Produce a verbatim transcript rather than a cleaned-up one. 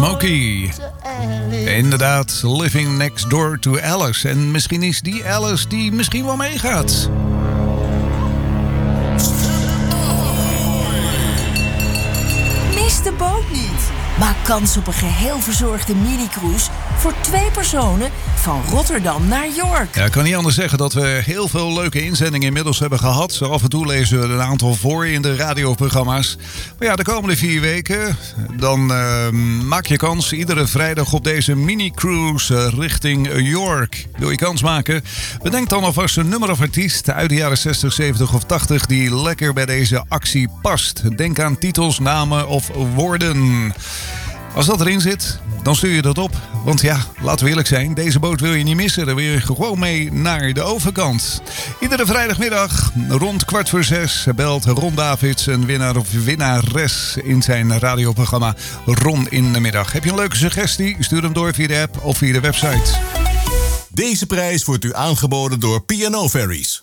Smokey. Inderdaad, Living Next Door to Alice. En misschien is die Alice die misschien wel meegaat. Mis de boot niet. Maak kans op een geheel verzorgde mini-cruise voor twee personen van Rotterdam naar York. Ja, ik kan niet anders zeggen dat we heel veel leuke inzendingen inmiddels hebben gehad. Zo af en toe lezen we een aantal voor in de radioprogramma's. Maar ja, de komende vier weken, dan uh, maak je kans iedere vrijdag op deze mini-cruise uh, richting York. Wil je kans maken? Bedenk dan alvast een nummer of artiest uit de jaren zestig, zeventig of tachtig die lekker bij deze actie past. Denk aan titels, namen of woorden. Als dat erin zit, dan stuur je dat op. Want ja, laten we eerlijk zijn, deze boot wil je niet missen. Dan wil je gewoon mee naar de overkant. Iedere vrijdagmiddag rond kwart voor zes belt Ron Davids een winnaar of winnares in zijn radioprogramma Ron in de Middag. Heb je een leuke suggestie? Stuur hem door via de app of via de website. Deze prijs wordt u aangeboden door P and O Ferries.